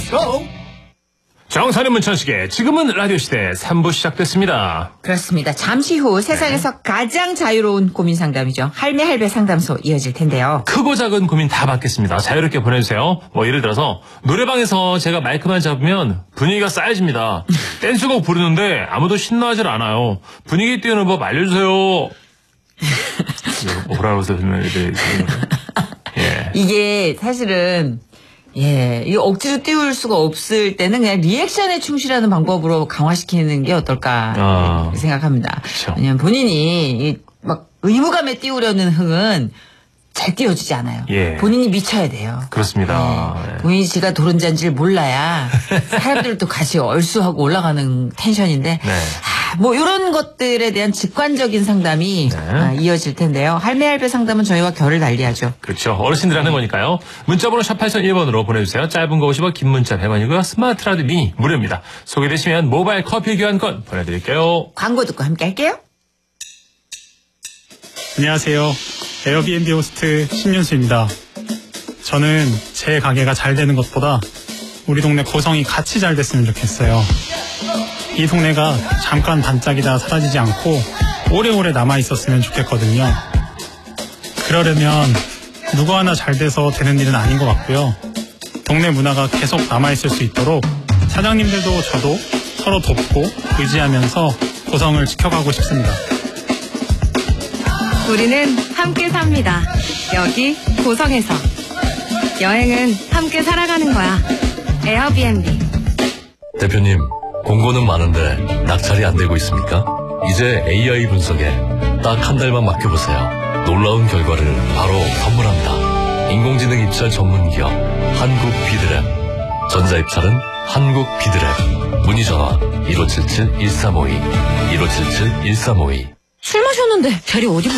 쇼. 정선의 문천식의 지금은 라디오시대 3부 시작됐습니다. 그렇습니다. 잠시 후 세상에서 가장 자유로운 고민 상담이죠. 할매 할배 상담소 이어질 텐데요. 크고 작은 고민 다 받겠습니다. 자유롭게 보내주세요. 뭐 예를 들어서 노래방에서 제가 마이크만 잡으면 분위기가 싸해집니다. 댄스곡 부르는데 아무도 신나하질 않아요. 분위기 띄우는 법 알려주세요. 뭐라고 설명해야 돼? 예. 이게 사실은 이 억지로 띄울 수가 없을 때는 그냥 리액션에 충실하는 방법으로 강화시키는 게 어떨까 생각합니다. 그쵸. 왜냐면 본인이 막 의무감에 띄우려는 흥은 잘 띄워주지 않아요. 예. 본인이 미쳐야 돼요. 그렇습니다. 예. 본인이 지가 도른자인지를 몰라야 사람들도 같이 얼쑤하고 올라가는 텐션인데 뭐 이런 것들에 대한 직관적인 상담이 이어질 텐데요. 할매 할배 상담은 저희와 결을 달리하죠. 그렇죠. 어르신들 하는 거니까요. 문자번호 샵 8001번으로 보내주세요. 짧은 거 50원, 긴 문자 100원이고요. 스마트 라디오 미니 무료입니다. 소개되시면 모바일 커피 교환권 보내드릴게요. 광고 듣고 함께 할게요. 안녕하세요. 에어비앤비 호스트 신윤수입니다. 저는 제 가게가 잘 되는 것보다 우리 동네 고성이 같이 잘 됐으면 좋겠어요. 이 동네가 잠깐 반짝이다 사라지지 않고 오래오래 남아있었으면 좋겠거든요. 그러려면 누구 하나 잘 돼서 되는 일은 아닌 것 같고요. 동네 문화가 계속 남아있을 수 있도록 사장님들도 저도 서로 돕고 의지하면서 고성을 지켜가고 싶습니다. 우리는 함께 삽니다. 여기 고성에서. 여행은 함께 살아가는 거야. 에어비앤비. 대표님, 공고는 많은데 낙찰이 안 되고 있습니까? 이제 AI 분석에 딱 한 달만 맡겨보세요. 놀라운 결과를 바로 선물합니다. 인공지능 입찰 전문기업 한국비드랩. 전자입찰은 한국비드랩. 문의 전화 1577-1352 1577-1352. 술 마셨는데 별이 어디